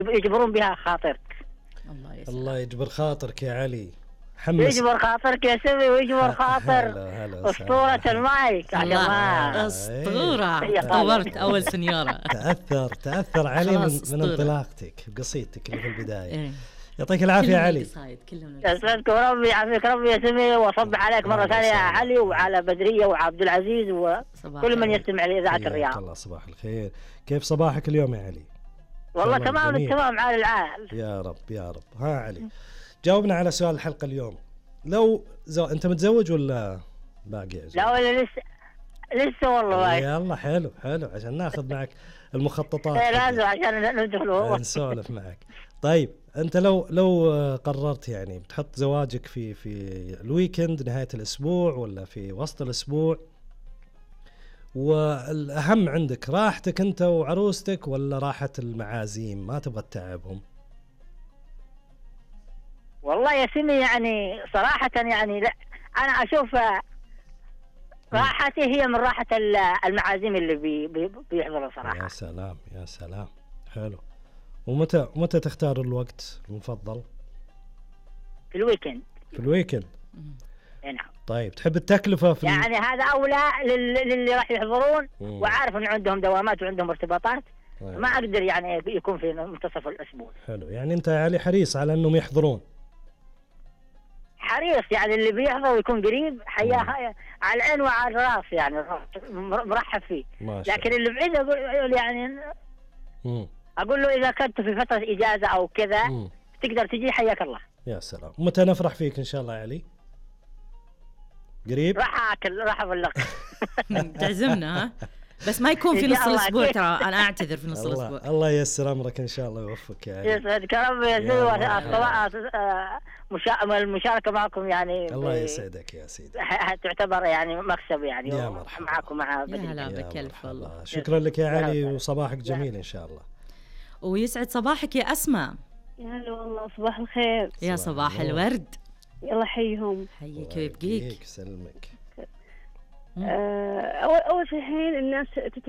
يجبرون بها خاطرك. الله يجبر خاطرك يا علي. حمس يجبر خاطرك يا سمي ويجبر خاطر أسطورة المايك. أسطورة. طورت أول سنيورة. تأثر علي من انطلاقتك بقصيدتك اللي في البداية. يعطيك العافية يا علي. يسعدكم ربي يعافيك ربي يا سمي، وأصبح عليك مرة ثانية يا علي وعلى بدرية وعبد العزيز وكل من يستمع لإذاعة الرياض. الله صباح الخير. كيف صباحك اليوم يا علي؟ والله تمام عال العال. يا رب. ها علي، جاوبنا على سؤال الحلقة اليوم. لو أنت متزوج ولا باقي؟ لا ولا لسه والله. يلا حلو عشان ناخذ معك المخططات. لازم عشان ندخل نسولف معك. طيب أنت لو قررت يعني بتحط زواجك في الويكند نهاية الأسبوع ولا في وسط الأسبوع، والأهم عندك راحتك أنت وعروستك ولا راحة المعازيم ما تبغى تتعبهم؟ والله يا سمي يعني صراحة يعني لا، أنا أشوف راحتي هي من راحة المعازيم اللي بيحضروا صراحة. يا سلام حلو. ومتى تختار الوقت المفضل؟ في الويكند. نعم. طيب تحب التكلفة يعني هذا أولى للي راح يحضرون وعارف إن عندهم دوامات وعندهم ارتباطات. ما أقدر يعني يكون في منتصف الأسبوع. حلو، يعني أنت علي حريص على أنهم يحضرون. حريص يعني اللي بيحضر ويكون قريب حياه على العين وعلى الراس، يعني مرحب فيه. لكن اللي بعيد أقول يعني أقول له إذا كنت في فترة إجازة أو كذا تقدر تجي حياك الله. يا سلام. متى نفرح فيك إن شاء الله يا علي؟ قريب؟ راح أبلغ. تعزمنا ها؟ بس ما يكون في نص الأسبوع، ترى أنا أعتذر في نص الأسبوع. الله ييسر أمرك إن شاء الله ويوفقك يا علي. يسعدك ربي يا المشاركة معكم يعني. الله يسعدك يا سيدي. تعتبر يعني مكسب يعني. يا مرحبا معكم مع بدري. يا هلا بك ألف والله. شكرا لك يا علي وصباحك جميل إن شاء الله. ويسعد صباحك يا أسماء. يا هلا والله صباح الخير. يا صباح الورد. يلا حيهم. حيك ويبقيك. سلمك. أول شيء الحين الناس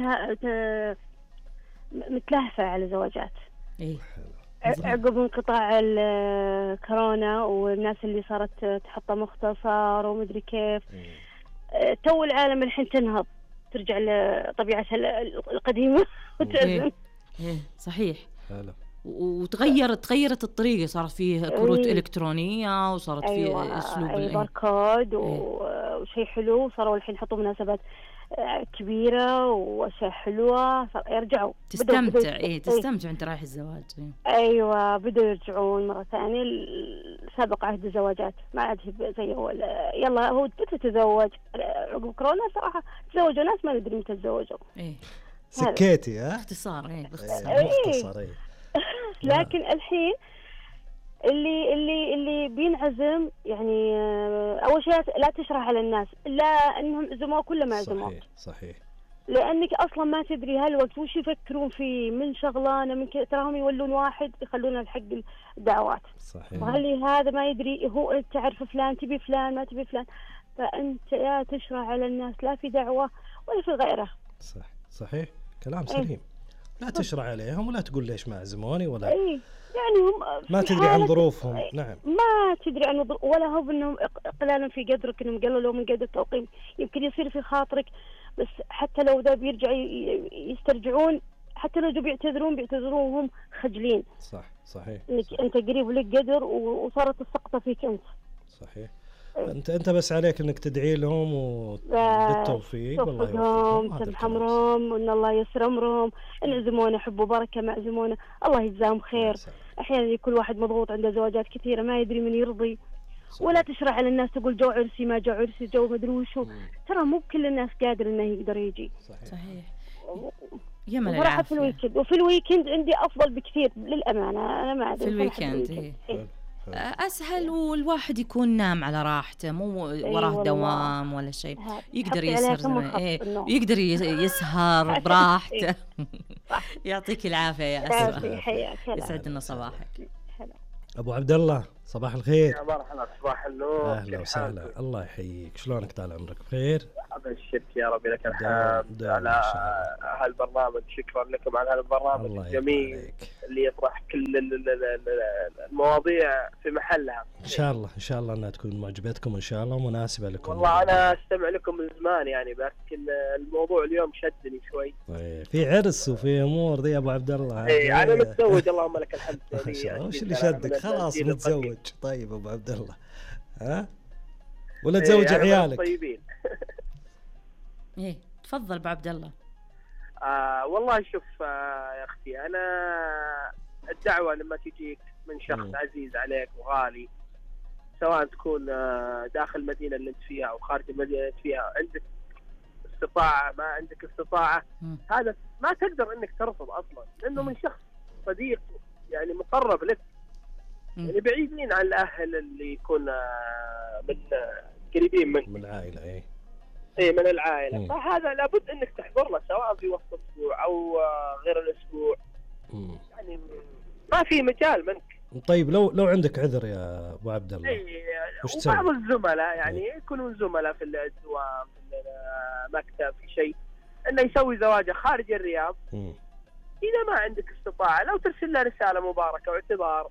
متلهفة على زواجات. إيه. عقب انقطاع الكورونا والناس اللي صارت تحط مختصر ومدري كيف. تو العالم الحين تنهض ترجع لطبيعتها القديمة وتأذن. إيه صحيح. حلو. وتغيرت الطريقة، صارت فيه كروت إلكترونية وصارت فيه أسلوب الباركود وشيء حلو. صاروا الحين يحطوا مناسبات كبيرة وأشياء حلوة، يرجعوا تستمتع. تستمتع أنت رايح الزواج. أيوة بدوا يرجعون مرة ثانية. سابق عهد الزواجات ما عاد زي أول. يلا هو تتزوج عقب كورونا صراحة تزوجوا ناس ما ندري متى تزوجوا. سكيتي باختصار. باختصار. لكن الحين اللي بينعزم يعني أول شيء لا تشرح على الناس لا أنهم عزموا كل ما عزموا. صحيح. لأنك أصلا ما تدري هالوقت وش يفكرون فيه من شغلانة من تراهم يولون واحد يخلونه الحق الدعوات. صحيح. وهل هذا ما يدري هو أنت تعرف فلان تبي فلان ما تبي فلان، فأنت لا تشرح على الناس لا في دعوة ولا في غيره. صحيح كلام سليم. لا تشرع عليهم ولا تقول ليش ما عزموني ولا يعني هم ما تدري عن ظروفهم. نعم ما تدري عن ولا هو انهم اقلالا في قدرك انهم قللوا من قدر التوقيم يمكن يصير في خاطرك، بس حتى لو ذا بيرجع يسترجعون حتى لو بيعتذرون وهم خجلين. صحيح. انك انت قريب لك قدر وصارت السقطة فيك انت. صحيح. انت بس عليك انك تدعي لهم وبالتوفيق والله يوفقهم تسمح امرهم وان الله يسر امرهم. انعزمونا حب وبركه معزمونا الله يجزاهم خير. احيانا كل واحد مضغوط عنده زواجات كثيره ما يدري من يرضي. ولا تشرح على الناس تقول جو عرسي ما جو عرسي جو مدري وشو. ترى مو بكل الناس قادر انه يقدر يجي. صحيح. يمن العافية. في الويكند وفي الويكند عندي افضل بكثير للامانه. انا ما ادري في الويكند أسهل والواحد يكون نام على راحته مو وراه دوام ولا شيء. يقدر يسهر يقدر يسهر براحته. يعطيك العافية يا أسماء. يسعدنا صباحك. أبو عبد الله صباح الخير. يا مرحبا صباح النور. أهلا وسهلا الله يحييك. شلونك طال عمرك بخير؟ الشرك يا رب لك الحمد على هالبرنامج. شكرا لكم على هذا البرنامج الجميل اللي يطرح كل المواضيع في محلها. ان شاء الله انها تكون معجبتكم ان شاء الله ومناسبه لكم. والله انا استمع لكم من زمان يعني، لكن الموضوع اليوم شدني شوي. في عرس وفي امور دي يا ابو عبد الله. انا متزوج اللهم لك الحمد. وش اللي شدك؟ خلاص متزوج. طيب ابو عبد الله ها ولا تزوج عيالك؟ طيبين. ايه تفضل ابو عبد الله. والله شوف يا اختي، انا الدعوه لما تجيك من شخص عزيز عليك وغالي، سواء تكون داخل المدينه اللي انت فيها او خارج المدينه اللي انت فيها، عندك استطاعه ما عندك استطاعه، هذا ما تقدر انك ترفض اصلا، لانه من شخص صديق يعني مقرب لك، يعني بعيدين عن الاهل اللي يكون من قريبين من العائله. اي من العائله. فهذا لابد انك تحضر له سواء في وسط الاسبوع او غير الاسبوع. يعني ما في مجال منك. طيب لو عندك عذر يا ابو عبد الله وش تسوي؟ وبعض الزملاء يعني يكونوا زملاء في الدوام في المكتب في شيء، انه يسوي زواجه خارج الرياض. اذا ما عندك استطاعه لو ترسل له رساله مباركه واعتذار.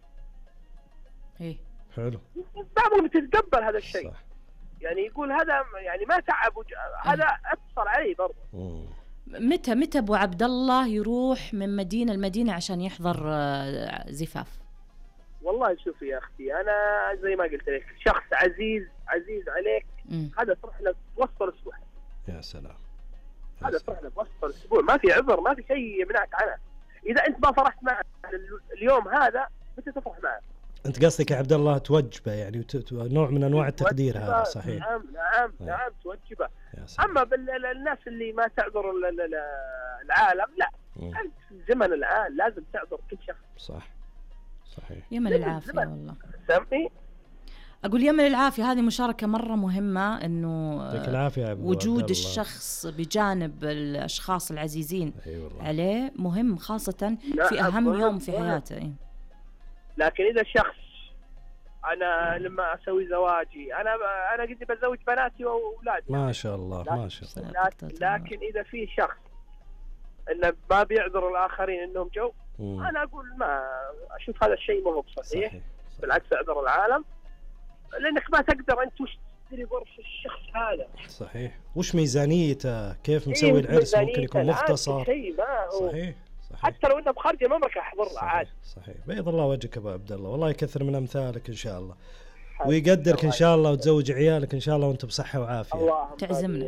حلو. بعضهم تتقبل هذا الشيء. صح. يعني يقول هذا يعني ما تعب هذا اتصل عليه برضه. متى ابو عبد الله يروح من مدينه لمدينه عشان يحضر زفاف؟ والله شوفي يا اختي، انا زي ما قلت لك شخص عزيز عليك، هذا تروح له بوسط الاسبوع. يا سلام. هذا تروح له بوسط الاسبوع، ما في عذر، ما في شيء يمنعك عنه. اذا انت ما فرحت معه اليوم هذا متى تفرح معه؟ انت قصدك يا عبد الله توجبه يعني نوع من انواع التقدير. هذا صحيح. نعم توجبه. اما بالناس اللي ما تعذر العالم لا، انت في الزمن الان لازم تعذر كل شخص. صحيح. يمن العافيه والله. سامي اقول يمن العافيه، هذه مشاركه مره مهمه، انه وجود الشخص بجانب الاشخاص العزيزين عليه مهم، خاصه في اهم يوم في حياته. لكن اذا شخص انا لما اسوي زواجي انا قد بزوج بناتي واولادي ما شاء الله ما شاء الله، لكن اذا في شخص انه ما بيعذر الاخرين انهم جو، انا اقول ما اشوف هذا الشيء مو صحيح. بالعكس اعذر العالم، لانك ما تقدر انت وش تدري ظرف الشخص هذا. صحيح. وش ميزانيته؟ كيف مسوي العرس؟ ممكن يكون مختصر. صحيح. حتى لو انه بخارج المملكه احضر عادي. صحيح. بيض الله وجهك ابو عبد الله، والله يكثر من امثالك ان شاء الله، ويقدرك ان شاء الله، وتزوج عيالك ان شاء الله وانت بصحه وعافيه. تعزمنا.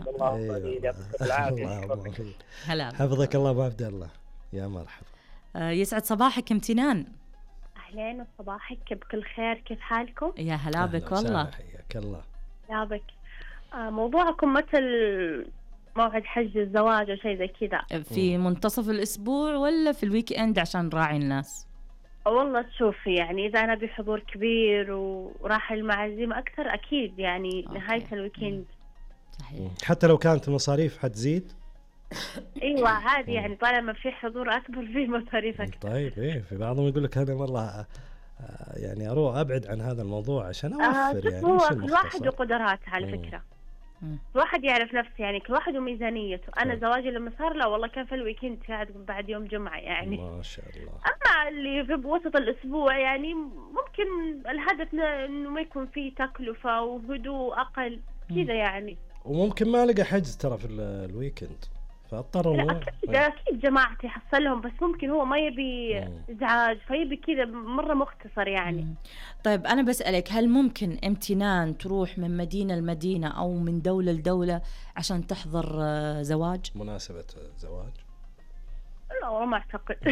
هلا. حفظك الله ابو عبد الله. يا مرحبا. يسعد صباحك امتنان. اهلين وصباحك بكل خير، كيف حالكم؟ يا هلا بك والله. حياك الله. يا بك. موضوعكم مثل موعد حج الزواج وشيء زي كذا، في منتصف الأسبوع ولا في الويك إند عشان نراعي الناس؟ والله تشوفي يعني إذا أنا بحضور كبير وراح المعازيم أكثر أكيد يعني نهاية الويكند. صحيح. حتى لو كانت المصاريف حتزيد؟ ايوه عادي يعني طالما في حضور اكبر في مصاريف اكثر. طيب في بعضهم يقول لك انا والله يعني اروح ابعد عن هذا الموضوع عشان اوفر. يعني هو كل واحد وقدراته على فكره. كل واحد يعرف نفسه يعني، كل واحد وميزانيته. انا زواجي لما صار لا والله كان في الويكند بعد يوم جمعه يعني ما شاء الله. اما اللي في بوسط الاسبوع يعني ممكن الهدف انه ما يكون فيه تكلفه وهدوء اقل كذا يعني. وممكن ما لقى حجز ترى في الويكند فاضطر اكيد جماعتي حصلهم، بس ممكن هو ما يبي ازعاج فيبي كذا مره مختصر يعني. طيب انا بسألك، هل ممكن امتنان تروح من مدينه لمدينه او من دوله لدوله عشان تحضر زواج؟ مناسبه زواج؟ لا والله ما اعتقد.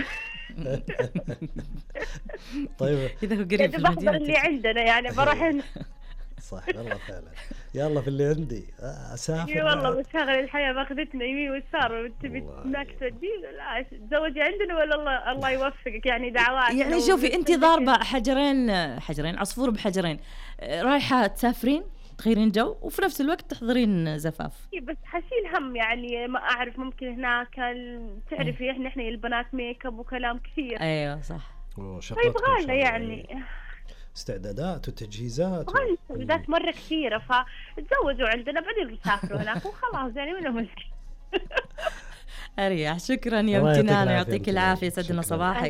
طيب اذا هو قريب في المدينه اللي عندنا يعني بروح. صح والله فعلا. يلا في اللي عندي اسافر. اي والله مشاغل الحياه ماخذتنا يمين ويسار وتبي هناك تجي. لا تزوجي عندنا ولا الله يوفقك يعني دعوات. يعني شوفي انت ضاربه حجرين عصفور بحجرين، رايحه تسافرين تغيرين جو وفي نفس الوقت تحضرين زفاف. بس حشيل هم يعني ما اعرف ممكن هناك تعرفي احنا البنات ميك اب وكلام كثير. ايوه صح. فيبغى لنا يعني استعدادات وتجهيزات استعدادات مرة كثيرة، فتزوجوا عندنا بعدين بيسافروا هناك وخلاص يعني منه مشكلة. أريح. شكرا يا امتنان، يعطيك العافية، سدنا صباحك.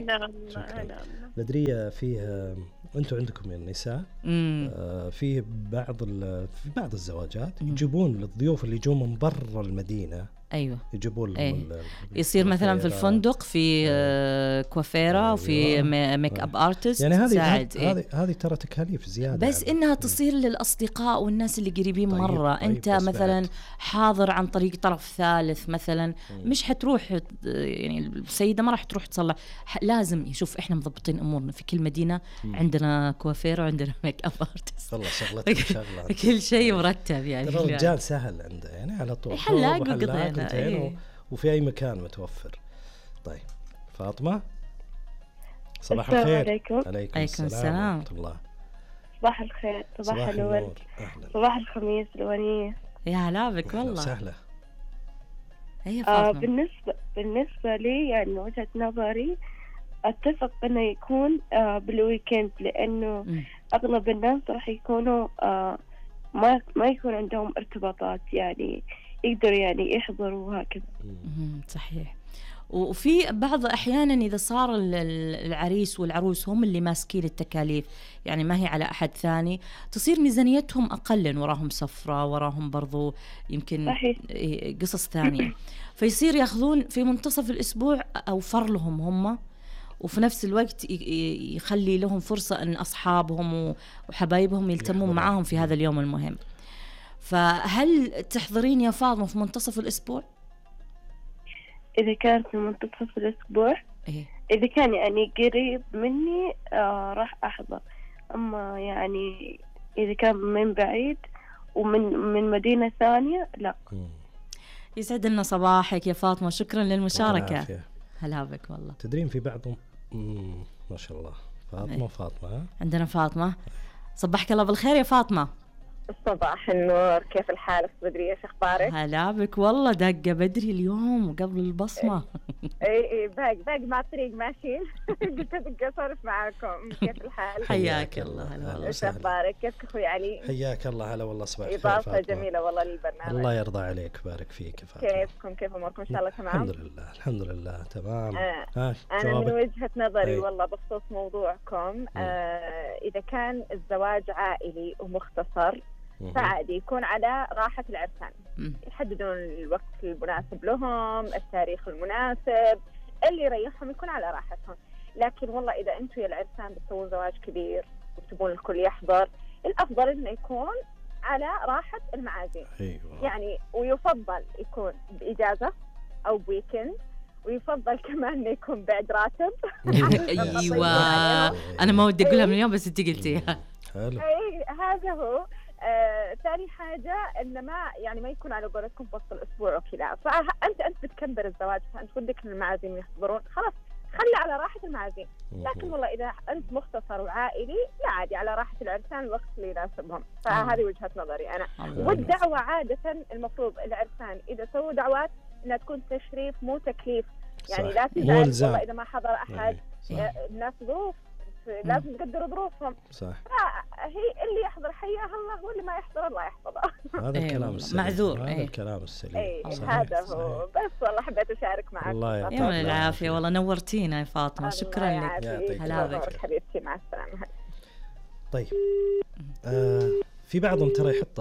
بدرية فيها أنتم عندكم يا النساء في بعض الزواجات يجيبون للضيوف اللي يجون من برا المدينة، ايوه يجيبون يصير مثلا في الفندق في كوافيرا وفي ميك اب ارتست، يعني هذه ترى تكاليف زياده، بس انها تصير للاصدقاء والناس اللي قريبين مره. انت مثلا حاضر عن طريق طرف ثالث مثلا، مش حتروح يعني السيده ما راح تروح تصلح، لازم يشوف احنا مضبطين امورنا في كل مدينه عندنا كوافيرا وعندنا ميك اب ارتست، والله شغلتك شغله كل شيء مرتب يعني. الرجال سهل عنده يعني على طول حلاق وقضينا وفي أي مكان متوفر. طيب فاطمة، صباح الخير. عليكم السلام ورحمة الله. صباح الخير، صباح النور، صباح الخميس الونية. يا هلا بك والله. سهلة. هي فاطمة. بالنسبة لي يعني من وجهة نظري أتفق أنه يكون بالويكند، لأنه أغلب الناس راح يكونوا ما يكون عندهم ارتباطات، يعني يقدروا يعني يحضروا وهكذا. صحيح. وفي بعض أحيانا إذا صار العريس والعروس هم اللي ماسكين التكاليف، يعني ما هي على أحد ثاني، تصير ميزانيتهم أقل، وراهم سفرة، وراهم برضو يمكن قصص ثانية، فيصير يأخذون في منتصف الأسبوع أوفر لهم هم، وفي نفس الوقت يخلي لهم فرصة أن أصحابهم وحبايبهم يلتمون معاهم في هذا اليوم المهم. فهل تحضرين يا فاطمة في منتصف الأسبوع؟ إذا كان في منتصف الأسبوع إذا كان يعني قريب مني راح أحضر، أما يعني إذا كان من بعيد ومن مدينة ثانية لا. يسعد لنا صباحك يا فاطمة، شكرا للمشاركة. هلا بك والله. تدرين في بعضهم ما شاء الله. فاطمة عندنا فاطمة. صبحك الله بالخير يا فاطمة. صباح النور، كيف الحال بدرية؟ شو اخبارك؟ هلا بك والله، دقة بدري اليوم وقبل البصمة. اي باقي مع الطريق ماشيين. قلت ادق اصرف معاكم. كيف الحال؟ حياك الله. هلا والله. شو اخبارك؟ كيف اخوي علي؟ حياك الله. هلا والله، صباح الخير. اضافة جميلة والله للبرنامج. الله يرضى عليك، بارك فيك. كيفكم؟ كيف اموركم؟ ان شاء الله تمام. الحمد لله تمام. انا من وجهة نظري والله بخصوص موضوعكم، اذا كان الزواج عائلي ومختصر فعادي يكون على راحة العرسان، يحددون الوقت المناسب لهم، التاريخ المناسب اللي يريحهم، يكون على راحتهم. لكن والله إذا أنتم يا العرسان بتسوون زواج كبير وتبون الكل يحضر، الأفضل إنه يكون على راحة المعازيم. يعني ويفضل يكون بإجازة أو بويكند، ويفضل كمان إنه يكون بعد راتب. أيوة أنا ما ودي أقولها من اليوم بس أنت قلتيها. أي هذا هو. ثاني حاجة إن ما يكون على قولتكم بوسط الأسبوع وكذا، فأنت بتكبر الزواج، فأنت ودك المعازيم يحضرون، خلاص خلي على راحة المعازيم. لكن والله إذا أنت مختصر وعائلي لا، عادي على راحة العرسان الوقت اللي يناسبهم. فهذه وجهة نظري أنا. والدعوة عادة المفروض العرسان إذا سووا دعوات إنها تكون تشريف مو تكليف، يعني لا تزعل والله إذا ما حضر أحد. الناس ظروف لازم تقدر ظروفهم. صح. هي اللي يحضر حياه الله، واللي ما يحضر الله يحفظه. هذا الكلام السليم. معذور. هذا الكلام السليم. هذا هو. بس والله حبيت أشارك معك. الله يعطيك العافية والله، نورتينا يا فاطمة. شكرا لك. هلا بك حبيبتي، مع السلامة. طيب في بعضهم ترى يحط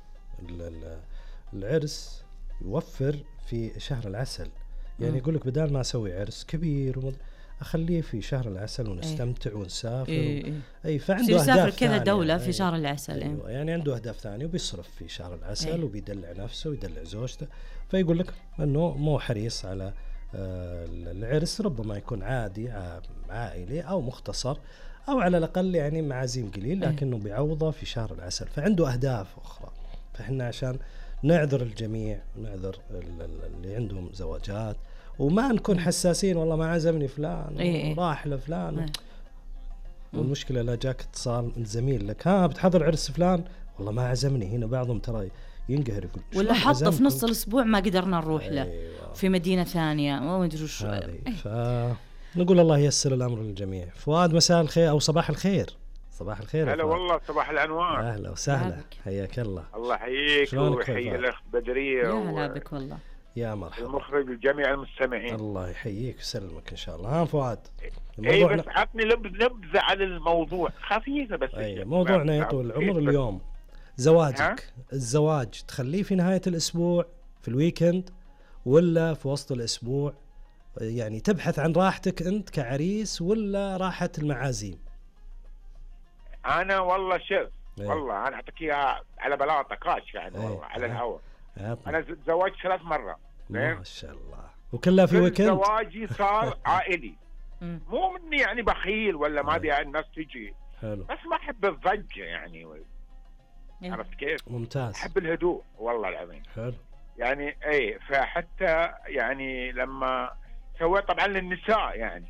العرس يوفر في شهر العسل، يعني يقول لك بدال ما أسوي عرس كبير أخليه في شهر العسل ونستمتع ونسافر. أي فعنده يسافر كذا دولة في شهر العسل. أيوة. يعني عنده أهداف ثانية وبيصرف في شهر العسل وبيدلع نفسه ويدلع زوجته، فيقول لك أنه مو حريص على العرس، ربما يكون عادي عائلي أو مختصر أو على الأقل يعني معازيم قليل، لكنه بيعوضه في شهر العسل، فعنده أهداف أخرى. فإحنا عشان نعذر الجميع ونعذر اللي عندهم زواجات وما نكون حساسين، والله ما عزمني فلان راح لفلان. والمشكلة لا جاك اتصال من زميل لك، بتحضر عرس فلان، والله ما عزمني. هنا بعضهم ترى ينقهر يقول ولا حطه في نص الأسبوع ما قدرنا نروح له في مدينة ثانية ما أدري وش. فنقول الله ييسر الأمر للجميع. فؤاد مساء الخير أو صباح الخير. صباح الخير. هلا والله، صباح الانوار. اهلا وسهلا، حياك الله. الله يحييك ويحيي الاخ بدريه. يا هلا بك والله. يا مرحبا. المخرج وجميع المستمعين. الله يحييك ويسلمك ان شاء الله. ها فؤاد، اي بس عطني نبذه عن الموضوع خفيفه بس. موضوعنا يطول العمر اليوم زواجك. الزواج تخليه في نهايه الاسبوع في الويكند ولا في وسط الاسبوع؟ يعني تبحث عن راحتك انت كعريس ولا راحه المعازيم؟ انا والله شوف، والله انا اعطيك اياها على بلاطه كاش يعني، والله على الهواء. انا تزوجت 3 مرات. ما شاء الله. وكلها في ويكند؟ زواجي صار عائلي. مو مني يعني بخيل ولا ما ابي الناس تجي. حلو. بس ما احب الضجه يعني. عرفت كيف؟ ممتاز. احب الهدوء والله العظيم. حلو. يعني فحتى يعني لما سويت طبعا للنساء يعني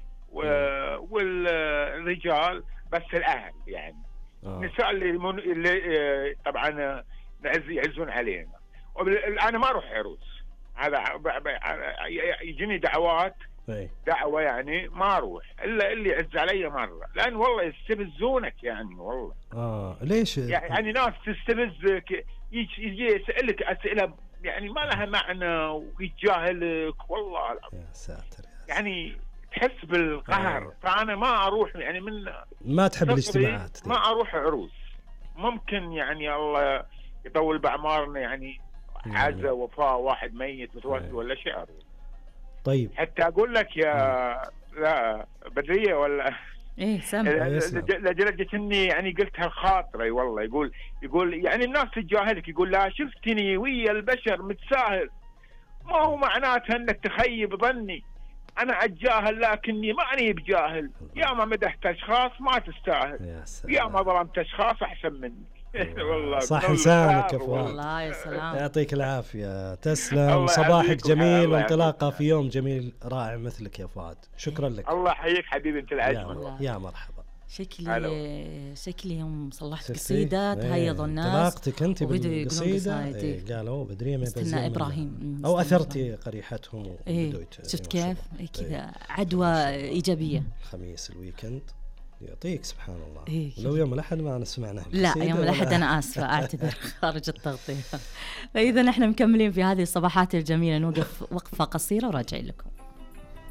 والرجال بس الاهل يعني. النساء اللي طبعا يعزون علينا. انا ما اروح عروس، هذا يجيني دعوات، دعوه يعني ما اروح الا اللي يعز علي مره، لان والله يستفزونك يعني والله. ليش؟ يعني ناس تستفزك، يجي يسالك اسئله يعني ما لها معنى ويتجاهلك والله. يا ساتر. يعني تحس بالقهر. فانا ما اروح يعني ما تحب الاجتماعات. ما اروح عروس. ممكن يعني الله يطول باعمارنا يعني عزا وفاه واحد ميت متوفي ولا شيء اروح. طيب حتى اقول لك يا لا بدريه ولا سامع لدرجه اني يعني قلتها خاطري والله. يقول يعني الناس تجاهلك، يقول لا شفتني ويا البشر متساهل، ما هو معناتها انك تخيب ظني. انا اتجاهل لكني ماني بجاهل. يا ما مدحت اشخاص ما تستاهل، يا ما ظلمت اشخاص احسن مني. والله صح لسانك يا فؤاد. والله يا سلام. يعطيك العافيه. تسلم. صباحك جميل وانطلاقه في يوم جميل رائع مثلك يا فؤاد. شكرا لك. الله يحييك حبيبي، انت العجمه. يا مرحبا. شكلي يوم صلحت قصيده تهيضوا الناس. انطلاقتك انت بالقصيده قالوا بدريه ما استنى ابراهيم او اثرتي قريحتهم. شفت كيف كذا عدوى ايجابيه. الخميس الويكند يعطيك سبحان الله. ولو يوم الأحد ما نسمعنا. لا يوم الأحد أنا آسفة أعتذر خارج التغطية. فإذا نحن مكملين في هذه الصباحات الجميلة، نوقف وقفة قصيرة وراجعين لكم.